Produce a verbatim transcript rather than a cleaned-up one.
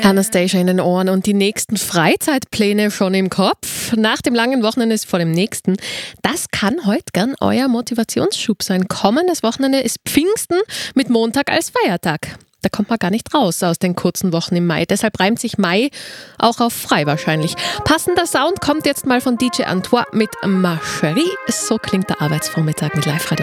Anastasia in den Ohren und die nächsten Freizeitpläne schon im Kopf. Nach dem langen Wochenende ist vor dem nächsten. Das kann heute gern euer Motivationsschub sein. Kommendes Wochenende ist Pfingsten mit Montag als Feiertag. Da kommt man gar nicht raus aus den kurzen Wochen im Mai. Deshalb reimt sich Mai auch auf frei wahrscheinlich. Passender Sound kommt jetzt mal von D J Antoine mit Ma Chérie. So klingt der Arbeitsvormittag mit Live-Radio.